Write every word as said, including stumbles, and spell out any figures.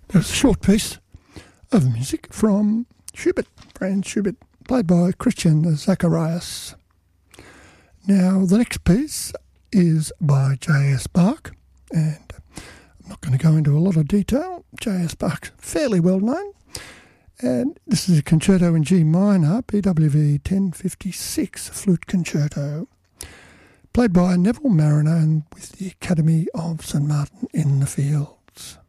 There's a short piece of music from Schubert, Franz Schubert, played by Christian Zacharias. Now, the next piece is by J S Bach, and I'm not going to go into a lot of detail. J S Bach's fairly well known, and this is a concerto in G minor, B W V ten fifty-six flute concerto, played by Neville Marriner and with the Academy of Saint Martin in the Fields.